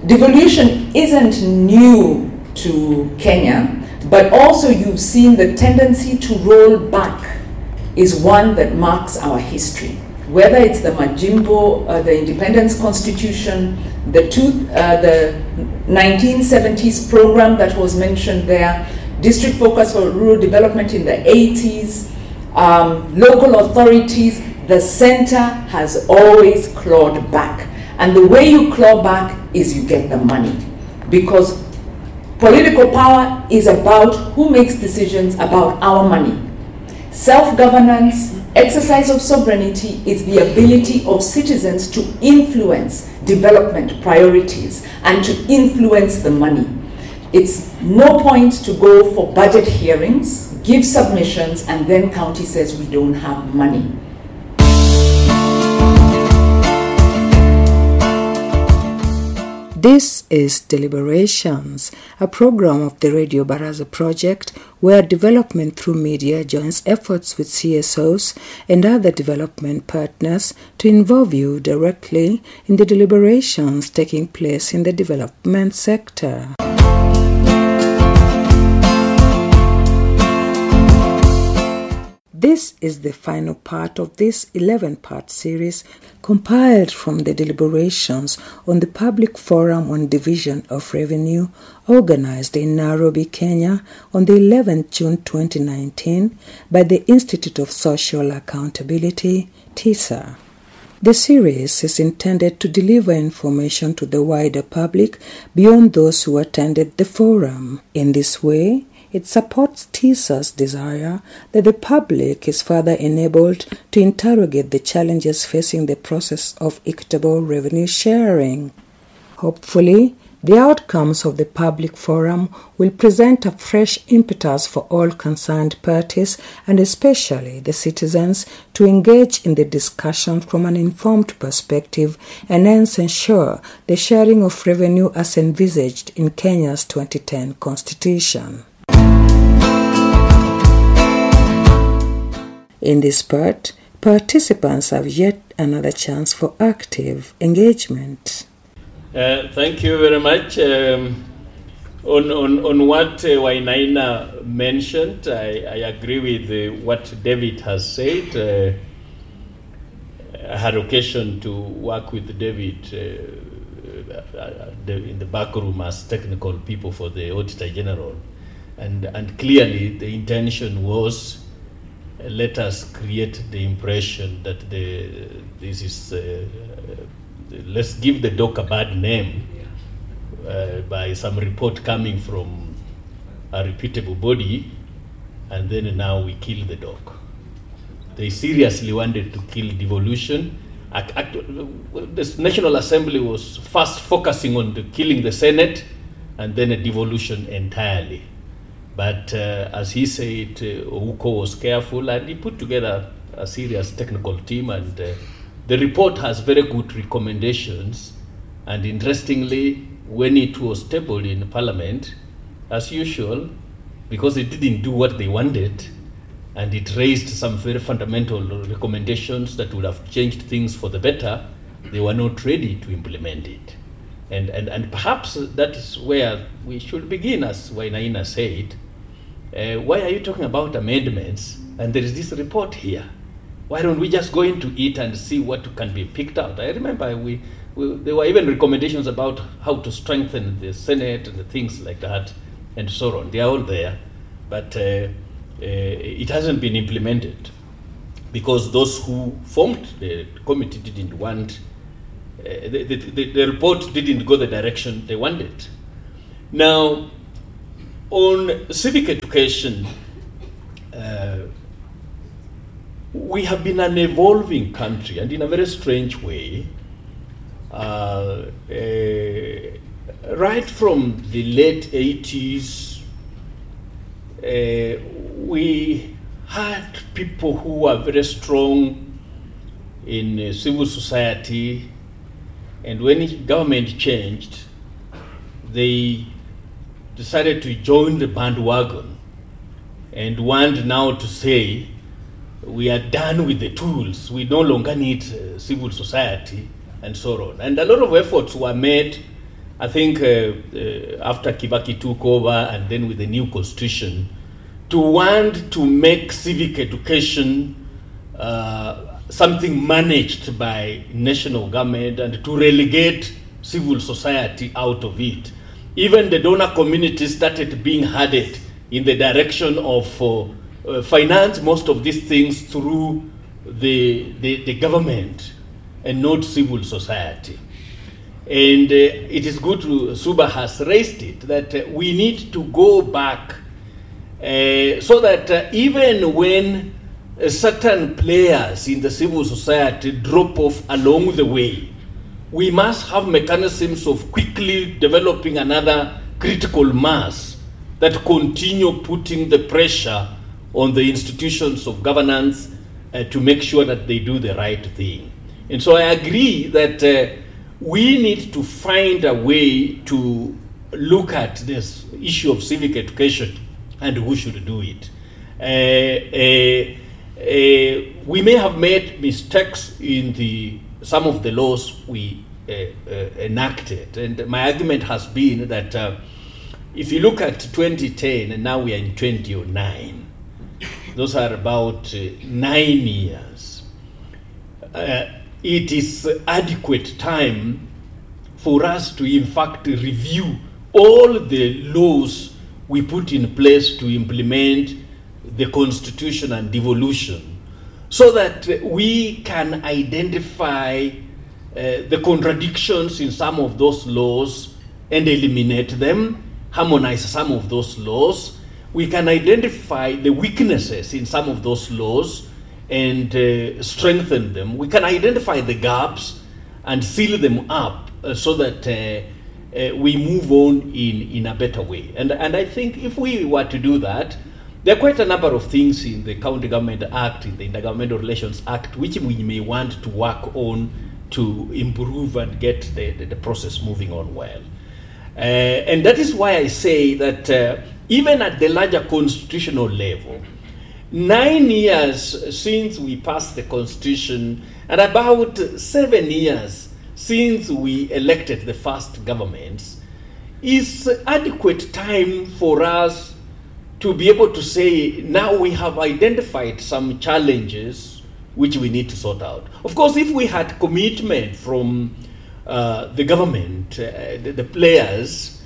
devolution isn't new to Kenya, but also you've seen the tendency to roll back is one that marks our history. Whether it's the Majimbo, the Independence Constitution, the 1970s program that was mentioned there, District Focus for Rural Development in the 80s, local authorities, the center has always clawed back. And the way you claw back is you get the money. Because political power is about who makes decisions about our money. Self-governance, exercise of sovereignty is the ability of citizens to influence development priorities and to influence the money. It's no point to go for budget hearings, give submissions, and then county says we don't have money. This is Deliberations, a program of the Radio Baraza project where development through media joins efforts with CSOs and other development partners to involve you directly in the deliberations taking place in the development sector. This is the final part of this 11-part series compiled from the deliberations on the Public Forum on Division of Revenue organized in Nairobi, Kenya on the 11th June 2019 by the Institute of Social Accountability, TISA. The series is intended to deliver information to the wider public beyond those who attended the forum. In this way, it supports TISA's desire that the public is further enabled to interrogate the challenges facing the process of equitable revenue sharing. Hopefully, the outcomes of the public forum will present a fresh impetus for all concerned parties and especially the citizens to engage in the discussion from an informed perspective and hence ensure the sharing of revenue as envisaged in Kenya's 2010 Constitution. In this part, participants have yet another chance for active engagement. Thank you very much. On what Wainaina mentioned, I agree with what David has said. I had occasion to work with David in the back room as technical people for the Auditor General. And clearly the intention was let us create the impression that this is let's give the doc a bad name by some report coming from a reputable body, and then now we kill the doc. They seriously wanted to kill devolution. The National Assembly was first focusing on killing the Senate and then a devolution entirely. But as he said, Ouko was careful and he put together a serious technical team, and the report has very good recommendations. And interestingly, when it was tabled in Parliament, as usual, because it didn't do what they wanted, and it raised some very fundamental recommendations that would have changed things for the better, they were not ready to implement it. And perhaps that is where we should begin, as Wainaina said. Why are you talking about amendments and there is this report here? Why don't we just go into it and see what can be picked out? I remember there were even recommendations about how to strengthen the Senate and the things like that and so on. They are all there, but it hasn't been implemented because those who formed the committee didn't want the report didn't go the direction they wanted. Now, on civic education, we have been an evolving country, and in a very strange way, right from the late 80s, we had people who were very strong in civil society, and when government changed, they decided to join the bandwagon and want now to say, we are done with the tools, we no longer need civil society, and so on. And a lot of efforts were made I think after Kibaki took over and then with the new constitution, to want to make civic education something managed by national government and to relegate civil society out of it. Even the donor community started being headed in the direction of finance most of these things through the government and not civil society. And it is good to, Suba has raised it, that we need to go back so that even when certain players in the civil society drop off along the way, we must have mechanisms of quickly developing another critical mass that continue putting the pressure on the institutions of governance to make sure that they do the right thing. And so I agree that we need to find a way to look at this issue of civic education and who should do it. We may have made mistakes in some of the laws we enacted, and my argument has been that if you look at 2010 and now we are in 2009, those are about 9 years. It is adequate time for us to in fact review all the laws we put in place to implement the Constitution and devolution, so that we can identify the contradictions in some of those laws and eliminate them, harmonize some of those laws. We can identify the weaknesses in some of those laws and strengthen them. We can identify the gaps and seal them up so that we move on in a better way. And I think if we were to do that, there are quite a number of things in the County Government Act, in the Intergovernmental Relations Act, which we may want to work on to improve and get the process moving on well. And that is why I say that even at the larger constitutional level, 9 years since we passed the Constitution and about 7 years since we elected the first governments is adequate time for us to be able to say, now we have identified some challenges which we need to sort out. Of course, if we had commitment from the government, the players,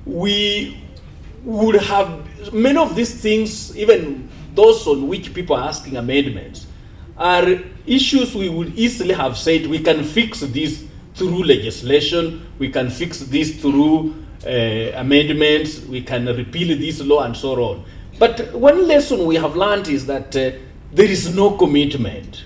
we would have many of these things, even those on which people are asking amendments, are issues we would easily have said we can fix this through legislation, we can fix this through amendments, we can repeal this law and so on. But one lesson we have learned is that there is no commitment.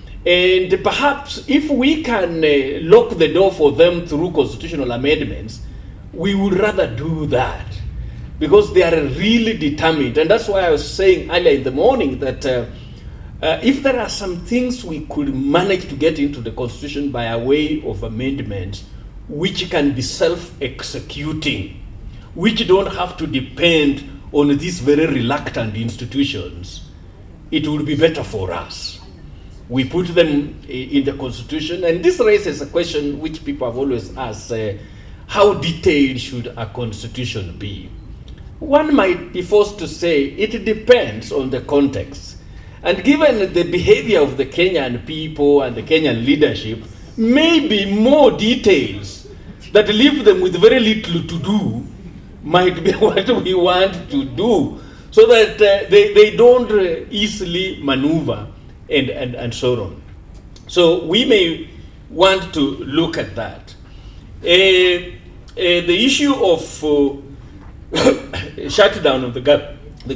And perhaps if we can lock the door for them through constitutional amendments, we would rather do that, because they are really determined. And that's why I was saying earlier in the morning that if there are some things we could manage to get into the Constitution by a way of amendments which can be self-executing, which don't have to depend on these very reluctant institutions, it would be better for us. We put them in the Constitution, and this raises a question which people have always asked, how detailed should a Constitution be? One might be forced to say it depends on the context. And given the behavior of the Kenyan people and the Kenyan leadership, maybe more details that leave them with very little to do might be what we want to do, so that they don't easily maneuver and so on. So we may want to look at that. The issue of shutdown of the